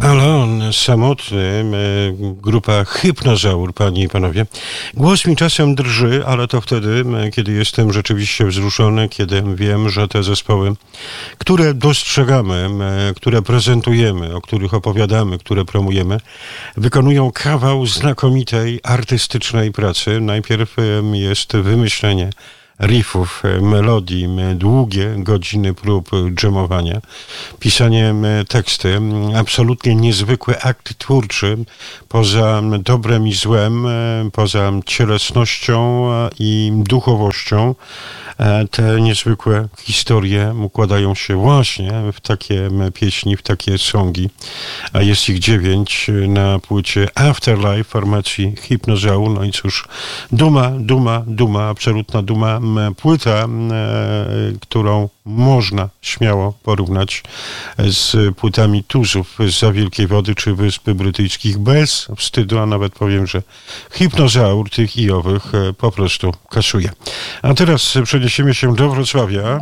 Ale on samotny, grupa Hypnozaur, panie i panowie. Głos mi czasem drży, ale to wtedy, kiedy jestem rzeczywiście wzruszony, kiedy wiem, że te zespoły, które dostrzegamy, które prezentujemy, o których opowiadamy, które promujemy, wykonują kawał znakomitej, artystycznej pracy. Najpierw jest wymyślenie riffów, melodii, długie godziny prób dżemowania, pisanie teksty, absolutnie niezwykły akt twórczy, poza dobrem i złem, poza cielesnością i duchowością. Te niezwykłe historie układają się właśnie w takie pieśni, w takie songi, a jest ich 9 na płycie Afterlife formacji Hypnozaur. No i cóż, duma, absolutna duma. Płyta, którą można śmiało porównać z płytami Tuzów zza Wielkiej Wody czy Wysp Brytyjskich bez wstydu, a nawet powiem, że Hypnozaur tych i owych po prostu kasuje. A teraz przeniesiemy się do Wrocławia.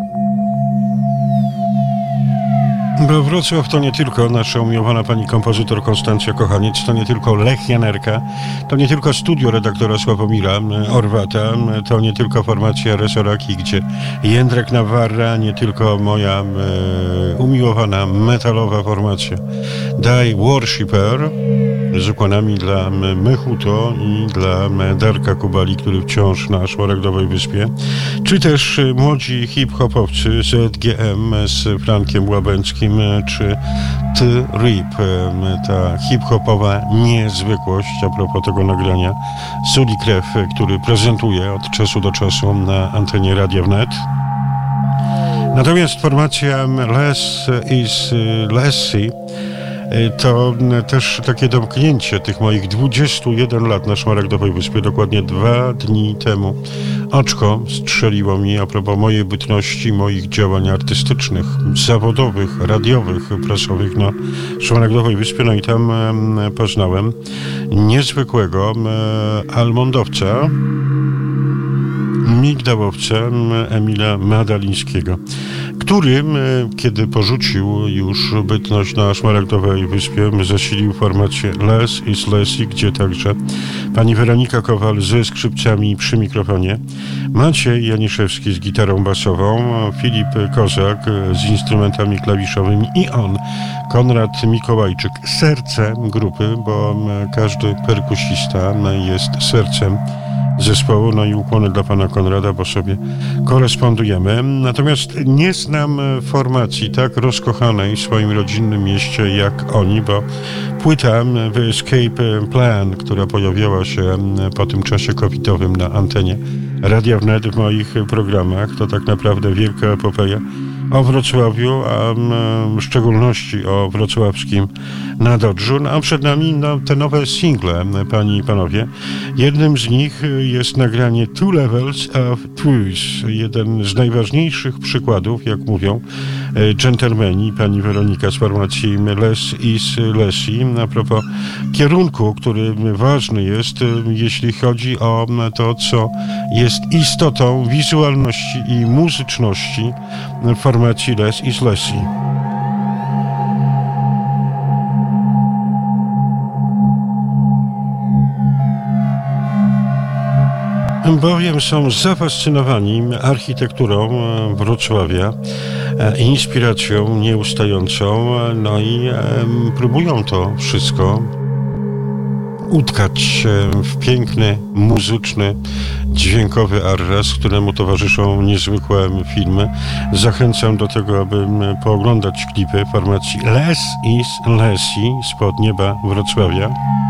Bo Wrocław to nie tylko nasza umiłowana pani kompozytor Konstancja Kochaniec, to nie tylko Lech Janerka, to nie tylko studio redaktora Sławomira Orwata, to nie tylko formacja Resoraki, gdzie Jędrek Nawarra, nie tylko moja umiłowana metalowa formacja Die Worshipper z ukłonami dla Mechuto i dla Darka Kubali, który wciąż na Szmaragdowej Wyspie, czy też młodzi hip-hopowcy ZGM z Frankiem Łabęckim, czy T-Rip, ta hip-hopowa niezwykłość a propos tego nagrania Suli Krew, który prezentuje od czasu do czasu na antenie Radia Wnet. Natomiast formacja Less is Lessy to też takie domknięcie tych moich 21 lat na Szmaragdowej Wyspie. Dokładnie 2 dni temu oczko strzeliło mi a propos mojej bytności, moich działań artystycznych, zawodowych, radiowych, prasowych na Szmaragdowej Wyspie. No i tam poznałem niezwykłego almondowca, migdałowca Emila Madalińskiego, który, kiedy porzucił już bytność na Szmaragdowej Wyspie, zasilił formację Less is Lessy, gdzie także pani Weronika Kowal ze skrzypcami przy mikrofonie, Maciej Janiszewski z gitarą basową, Filip Kozak z instrumentami klawiszowymi i on, Konrad Mikołajczyk, serce grupy, bo każdy perkusista jest sercem zespołu, no i ukłony dla pana Konrada, bo sobie korespondujemy. Natomiast nie znam formacji tak rozkochanej w swoim rodzinnym mieście jak oni, bo płyta The Escape Plan, która pojawiała się po tym czasie covidowym na antenie Radia Wnet w moich programach, to tak naprawdę wielka epopeja o Wrocławiu, a w szczególności o wrocławskim Nadodrzu. A przed nami te nowe single, panie i panowie. Jednym z nich jest nagranie Two Levels of Truth, jeden z najważniejszych przykładów, jak mówią dżentelmeni, pani Weronika z formacji Less is Lessy, a propos kierunku, który ważny jest, jeśli chodzi o to, co jest istotą wizualności i muzyczności formacji Less is Lessy. Bowiem są zafascynowani architekturą Wrocławia, inspiracją nieustającą, no i próbują to wszystko utkać w piękny, muzyczny, dźwiękowy arras, któremu towarzyszą niezwykłe filmy. Zachęcam do tego, aby pooglądać klipy formacji Less is Lessy spod nieba Wrocławia.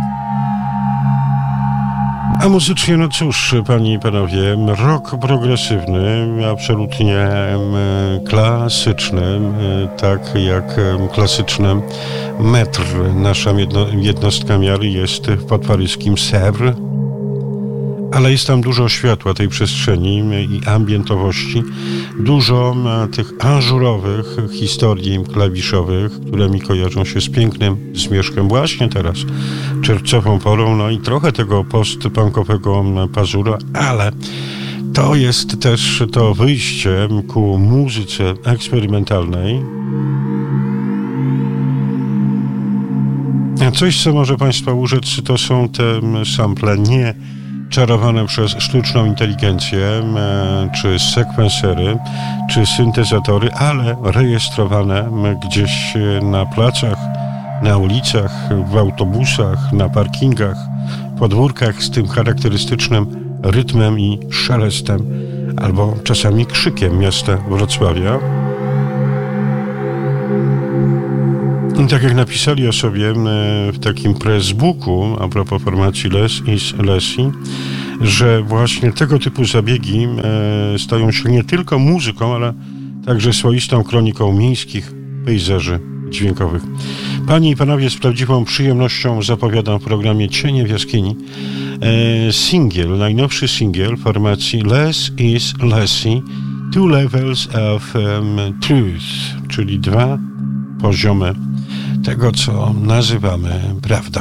A muzycznie, no cóż, panie i panowie, rock progresywny, absolutnie klasyczny, tak jak klasyczny metr, nasza jednostka miary jest w podparyskim Sèvres, ale jest tam dużo światła tej przestrzeni i ambientowości, dużo tych ażurowych historii klawiszowych, które mi kojarzą się z pięknym zmierzchem właśnie teraz, czerwcową porą, no i trochę tego post-punkowego pazura, ale to jest też to wyjście ku muzyce eksperymentalnej. coś, co może Państwa urzec, to są te sample nie czarowane przez sztuczną inteligencję, czy sekwensery, czy syntezatory, ale rejestrowane gdzieś na placach, na ulicach, w autobusach, na parkingach, podwórkach z tym charakterystycznym rytmem i szelestem, albo czasami krzykiem miasta Wrocławia. I tak jak napisali o sobie w takim pressbooku a propos formacji Less is Lessy, że właśnie tego typu zabiegi stają się nie tylko muzyką, ale także swoistą kroniką miejskich pejzaży dźwiękowych. Panie i panowie, z prawdziwą przyjemnością zapowiadam w programie Cienie w jaskini singiel, najnowszy singiel formacji Less is Lessy, Two Levels of Truth, czyli dwa poziomy tego, co nazywamy prawdą.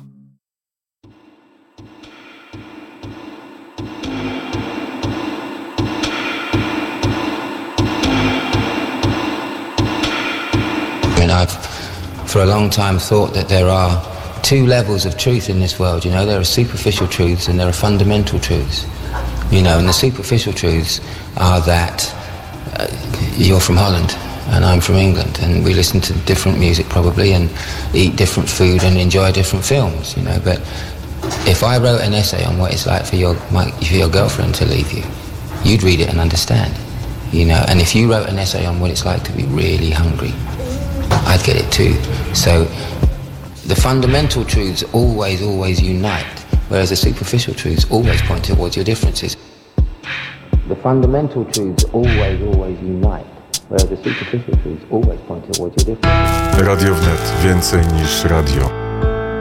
And I've for a long time thought that there are two levels of truth in this world. You know, there are superficial truths and there are fundamental truths. You know, and the superficial truths are that you're from Holland and I'm from England, and we listen to different music probably and eat different food and enjoy different films, you know. But if I wrote an essay on what it's like for your girlfriend to leave you, you'd read it and understand, you know. And if you wrote an essay on what it's like to be really hungry, I'd get it too. So the fundamental truths always unite, whereas the superficial truths always point towards your differences. The fundamental truths always unite, whereas the superficial truths always point towards your differences. Radio Wnet. Więcej niż radio.